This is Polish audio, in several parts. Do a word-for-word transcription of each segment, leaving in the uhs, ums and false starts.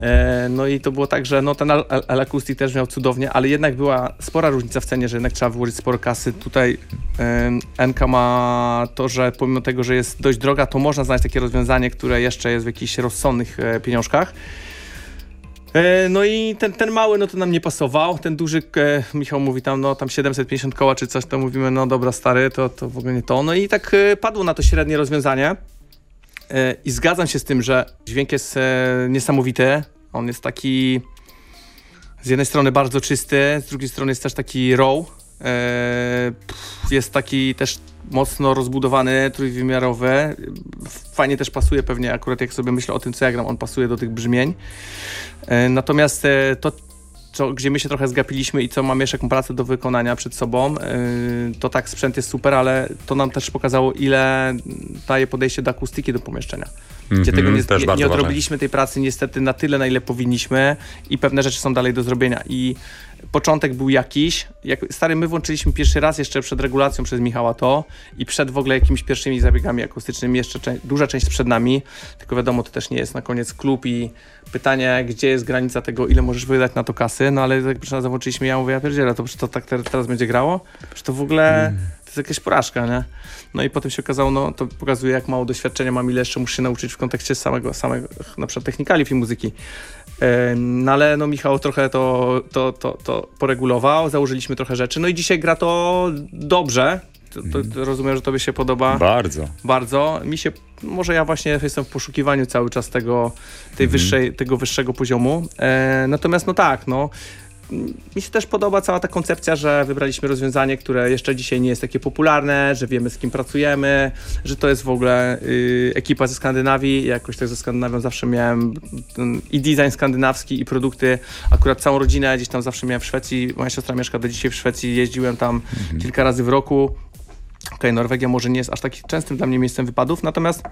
No i to było tak, że no ten L-Acoustic też miał cudownie, ale jednak była spora różnica w cenie, że jednak trzeba wyłożyć sporo kasy. Tutaj Enka ma to, że pomimo tego, że jest dość droga, to można znaleźć takie rozwiązanie, które jeszcze jest w jakichś rozsądnych pieniążkach. No i ten, ten mały, no to nam nie pasował. Ten duży, e, Michał mówi tam, no tam siedemset pięćdziesiąt koła czy coś, to mówimy, no dobra stary, to, to w ogóle nie to. No i tak e, padło na to średnie rozwiązanie. E, I zgadzam się z tym, że dźwięk jest e, niesamowity. On jest taki z jednej strony bardzo czysty, z drugiej strony jest też taki raw. E, jest taki też mocno rozbudowany, trójwymiarowy. Fajnie też pasuje pewnie, akurat jak sobie myślę o tym, co ja gram, on pasuje do tych brzmień. E, natomiast e, to, co, gdzie my się trochę zgapiliśmy i co mamy jeszcze jaką pracę do wykonania przed sobą, e, to tak, sprzęt jest super, ale to nam też pokazało, ile daje podejście do akustyki do pomieszczenia. Gdzie tego nie, nie, nie odrobiliśmy tej pracy niestety na tyle, na ile powinniśmy i pewne rzeczy są dalej do zrobienia. I początek był jakiś, jak, stary, my włączyliśmy pierwszy raz jeszcze przed regulacją przez Michała to i przed w ogóle jakimiś pierwszymi zabiegami akustycznymi, jeszcze cze- duża część przed nami, tylko wiadomo, to też nie jest na koniec klub i pytanie, gdzie jest granica tego, ile możesz wydać na to kasy, no ale jak pierwszy raz włączyliśmy, ja mówię, ja pierdzielę, to, to tak teraz będzie grało? Przecież to w ogóle mm. to jest jakaś porażka, nie? No i potem się okazało, no to pokazuje, jak mało doświadczenia mam, ile jeszcze muszę się nauczyć w kontekście samego, samego na przykład technikaliów i muzyki. No ale no Michał trochę to, to, to, to poregulował, założyliśmy trochę rzeczy, no i dzisiaj gra to dobrze. To, to, to rozumiem, że tobie się podoba. Bardzo. Bardzo. Mi się, może ja właśnie jestem w poszukiwaniu cały czas tego, tej mhm. wyższej, tego wyższego poziomu. E, natomiast no tak, no mi się też podoba cała ta koncepcja, że wybraliśmy rozwiązanie, które jeszcze dzisiaj nie jest takie popularne, że wiemy, z kim pracujemy, że to jest w ogóle y, ekipa ze Skandynawii. Ja jakoś tak ze Skandynawią zawsze miałem ten, i design skandynawski, i produkty. Akurat całą rodzinę gdzieś tam zawsze miałem w Szwecji. Moja siostra mieszka do dzisiaj w Szwecji, jeździłem tam mhm. kilka razy w roku. Okej, okay, Norwegia może nie jest aż takim częstym dla mnie miejscem wypadów, natomiast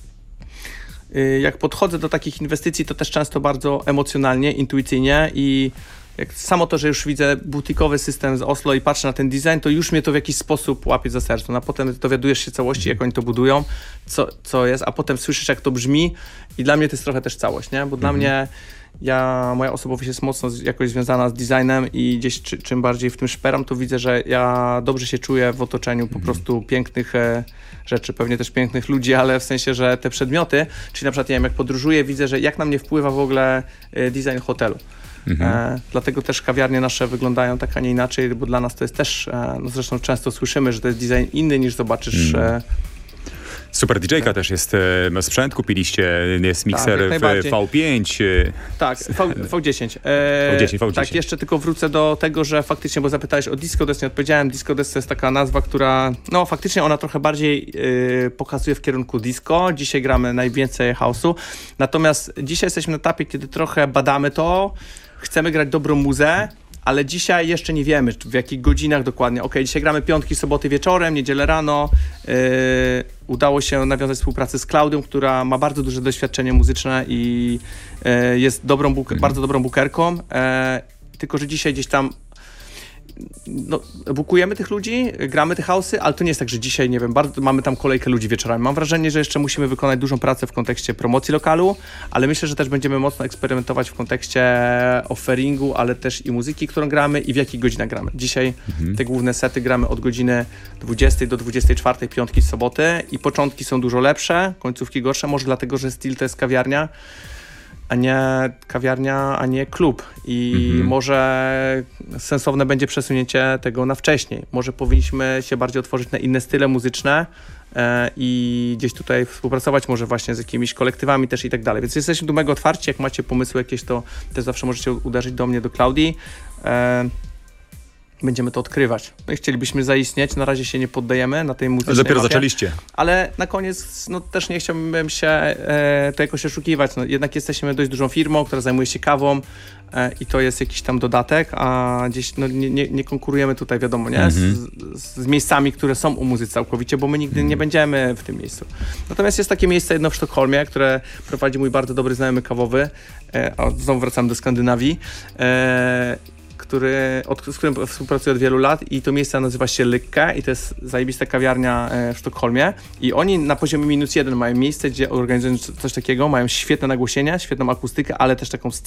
y, jak podchodzę do takich inwestycji, to też często bardzo emocjonalnie, intuicyjnie i jak samo to, że już widzę butikowy system z Oslo i patrzę na ten design, to już mnie to w jakiś sposób łapie za serce. No a potem dowiadujesz się całości, jak oni to budują, co, co jest, a potem słyszysz, jak to brzmi i dla mnie to jest trochę też całość, nie? Bo mhm. dla mnie, ja, moja osobowość jest mocno z, jakoś związana z designem i gdzieś czy, czym bardziej w tym szperam, to widzę, że ja dobrze się czuję w otoczeniu po mhm. prostu pięknych e, rzeczy, pewnie też pięknych ludzi, ale w sensie, że te przedmioty, czyli na przykład, nie wiem, jak podróżuję, widzę, że jak na mnie wpływa w ogóle e, design hotelu. Mhm. E, dlatego też kawiarnie nasze wyglądają tak, a nie inaczej, bo dla nas to jest też, e, no zresztą często słyszymy, że to jest design inny niż zobaczysz. Mhm. E, Super D J-ka też jest, e, sprzęt kupiliście, jest mikser tak, w V pięć. E, tak, v, V10. E, V dziesięć, V dziesięć. Tak, jeszcze tylko wrócę do tego, że faktycznie, bo zapytałeś o Disco Desk, nie odpowiedziałem. Disco Desk to jest taka nazwa, która, no faktycznie ona trochę bardziej e, pokazuje w kierunku disco. Dzisiaj gramy najwięcej house'u. Natomiast dzisiaj jesteśmy na etapie, kiedy trochę badamy to, chcemy grać dobrą muzę, ale dzisiaj jeszcze nie wiemy, w jakich godzinach dokładnie. Okej, dzisiaj gramy piątki, soboty wieczorem, niedzielę rano. Yy, udało się nawiązać współpracę z Klaudią, która ma bardzo duże doświadczenie muzyczne i yy, jest dobrą buk- mhm. bardzo dobrą bookerką. Yy, tylko, że dzisiaj gdzieś tam no, bukujemy tych ludzi, gramy te house'y, ale to nie jest tak, że dzisiaj, nie wiem, bardzo, mamy tam kolejkę ludzi wieczorami. Mam wrażenie, że jeszcze musimy wykonać dużą pracę w kontekście promocji lokalu, ale myślę, że też będziemy mocno eksperymentować w kontekście offeringu, ale też i muzyki, którą gramy i w jakich godzinach gramy. Dzisiaj mhm. te główne sety gramy od godziny dwudziestej do dwudziestej czwartej, piątki, soboty i początki są dużo lepsze, końcówki gorsze, może dlatego, że styl to jest kawiarnia, a nie kawiarnia, a nie klub. I mhm. może sensowne będzie przesunięcie tego na wcześniej. Może powinniśmy się bardziej otworzyć na inne style muzyczne e, i gdzieś tutaj współpracować może właśnie z jakimiś kolektywami też i tak dalej. Więc jesteśmy tu mega otwarci. Jak macie pomysły jakieś, to też zawsze możecie uderzyć do mnie, do Klaudii. E, Będziemy to odkrywać. My chcielibyśmy zaistnieć, na razie się nie poddajemy na tej muzycznej Dopiero mapie, zaczęliście. Ale na koniec no, też nie chciałbym się e, to jakoś oszukiwać. No, jednak jesteśmy dość dużą firmą, która zajmuje się kawą e, i to jest jakiś tam dodatek, a gdzieś no, nie, nie, nie konkurujemy tutaj, wiadomo, nie? Z, z, z miejscami, które są u muzycy całkowicie, bo my nigdy nie będziemy w tym miejscu. Natomiast jest takie miejsce jedno w Sztokholmie, które prowadzi mój bardzo dobry znajomy kawowy. E, o, znowu wracamy do Skandynawii. E, który, od, z którym współpracuję od wielu lat i to miejsce nazywa się Lykke i to jest zajebista kawiarnia w Sztokholmie i oni na poziomie minus jeden mają miejsce, gdzie organizują coś takiego, mają świetne nagłośnienia, świetną akustykę, ale też taką